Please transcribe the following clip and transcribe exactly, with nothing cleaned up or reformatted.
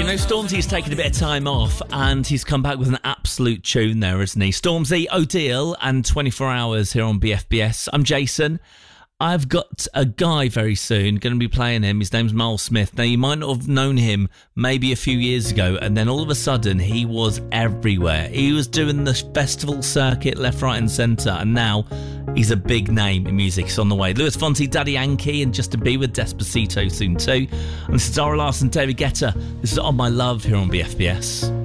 You know, Stormzy's taken a bit of time off and he's come back with an absolute tune there, isn't he? Stormzy, O'Deal and twenty-four hours here on B F B S. I'm Jason. I've got a guy very soon going to be playing him. His name's Miles Smith. Now, you might not have known him maybe a few years ago, and then all of a sudden he was everywhere. He was doing the festival circuit left, right and centre, and now he's a big name in music. It's on the way. Luis Fonsi, Daddy Yankee and Justin Bieber, Despacito soon too. And this is Zara Larsson, David Guetta. This is On My Love here on B F B S.